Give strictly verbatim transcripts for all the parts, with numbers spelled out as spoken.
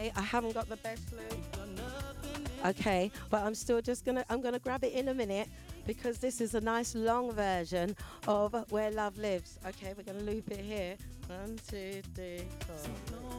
Okay, I haven't got the best loop. Okay, but I'm still just gonna, I'm gonna grab it in a minute because this is a nice long version of Where Love Lives. Okay, we're gonna loop it here. One, two, three, four.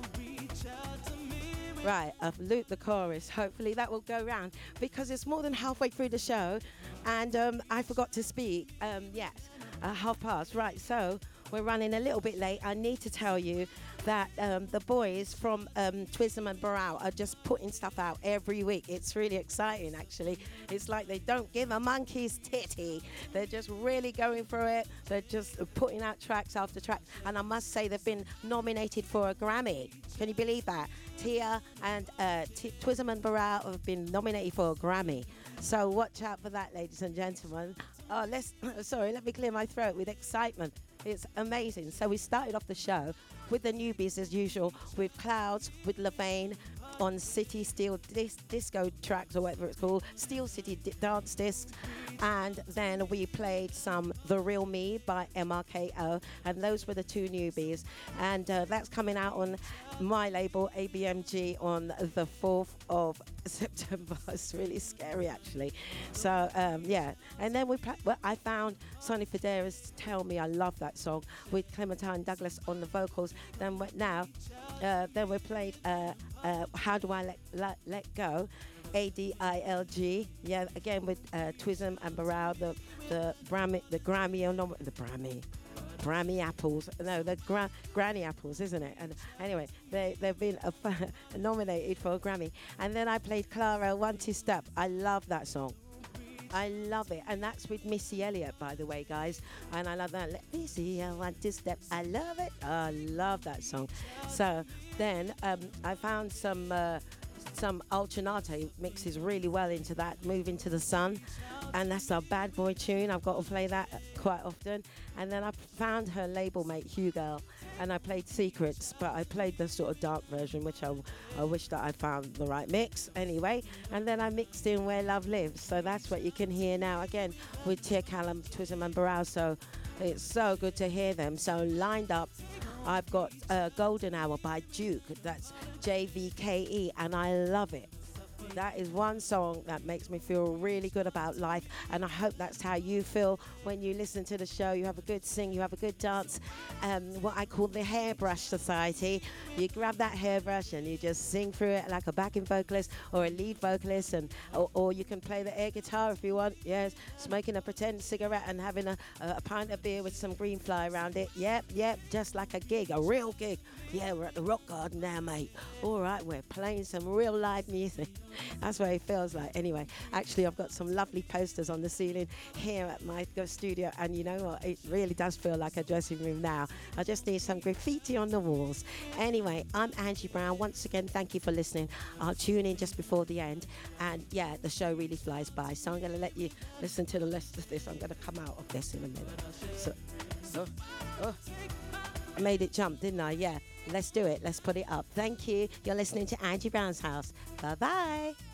Right, I've looped the chorus. Hopefully that will go round because it's more than halfway through the show and um, I forgot to speak. Um, yes, uh, half past. Right, so we're running a little bit late. I need to tell you that um, the boys from um, Twism and Barrow are just putting stuff out every week. It's really exciting, actually. It's like they don't give a monkey's titty. They're just really going for it. They're just putting out tracks after track. And I must say they've been nominated for a Grammy. Can you believe that? Tia and uh, T- Twism and Barrow have been nominated for a Grammy. So watch out for that, ladies and gentlemen. Oh, let's, sorry, let me clear my throat with excitement. It's amazing. So we started off the show with the newbies as usual, with Clouds, with Levain on City Steel Dis- Disco tracks or whatever it's called, Steel City D- Dance Discs. And then we played some The Real Me by M R K O, and those were the two newbies. And uh, that's coming out on my label, A B M G, on the fourth of September. It's really scary, actually. So, um, yeah. And then we pla- well, I found Sonny Fodera's Tell Me, I love that song, with Clementine Douglas on the vocals. Then we- now, uh, then we played uh, uh, How Do I Let, Let, Let Go? A D I L G, yeah, again with uh, Twism and Barrow, the the Grammy, the Grammy, or no, the Grammy, Grammy apples, no, the gra- Granny apples, isn't it? And anyway, they they've been a f- nominated for a Grammy. And then I played Clara One Two Step. I love that song. I love it, and that's with Missy Elliott, by the way, guys. And I love that. Let me see, I want to step. I love it. I love that song. So then um, I found some. Uh, some Ultranate mixes really well into that, Move Into the Sun, and that's our bad boy tune. I've got to play that quite often. And then I found her label mate Hugh Girl, and I played Secrets, but I played the sort of dark version, which I, I wish that I found the right mix anyway. And then I mixed in Where Love Lives, so that's what you can hear now again with Tia Callum, Twism and Barrow. So it's so good to hear them. So lined up, I've got uh, Golden Hour by Duke. That's J V K E, and I love it. That is one song that makes me feel really good about life, and I hope that's how you feel when you listen to the show. You have a good sing, you have a good dance, um, what I call the hairbrush society. You grab that hairbrush and you just sing through it like a backing vocalist or a lead vocalist, and or, or you can play the air guitar if you want. Yes, smoking a pretend cigarette and having a, a pint of beer with some green fly around it. Yep, yep, just like a gig, a real gig. Yeah, we're at the Rock Garden now, mate. All right, we're playing some real live music. That's what it feels like. Anyway, actually, I've got some lovely posters on the ceiling here at my studio, and you know what? It really does feel like a dressing room now. I just need some graffiti on the walls. Anyway, I'm Angie Brown. Once again, thank you for listening. I'll tune in just before the end, and yeah, the show really flies by. So I'm going to let you listen to the rest of this. I'm going to come out of this in a minute. So, oh, oh. I made it jump, didn't I? Yeah. Let's do it. Let's put it up. Thank you. You're listening to Angie Brown's House. Bye-bye.